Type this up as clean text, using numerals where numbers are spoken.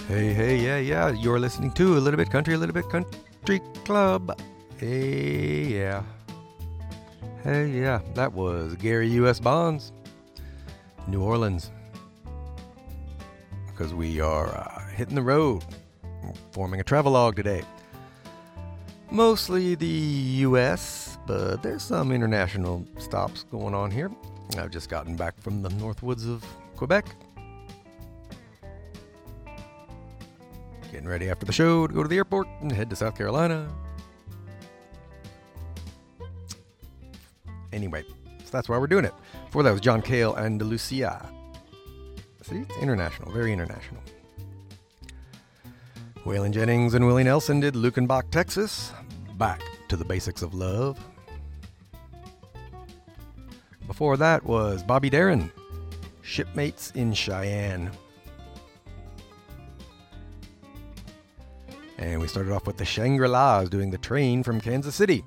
Yeah. You're listening to A Little Bit Country, A Little Bit Country Club. Hey, yeah. That was Gary U.S. Bonds, New Orleans. Because we are hitting the road, forming a travelogue today. Mostly the U.S., but there's some international stops going on here. I've just gotten back from the north woods of Quebec. Getting ready after the show to go to the airport and head to South Carolina. Anyway, so that's why we're doing it. Before that was John Cale and Lucia. See, it's international, very international. Waylon Jennings and Willie Nelson did Lukenbach, Texas. Back to the Basics of Love. Before that was Bobby Darin, Shipmates in Cheyenne. And we started off with the Shangri-Las doing The Train from Kansas City.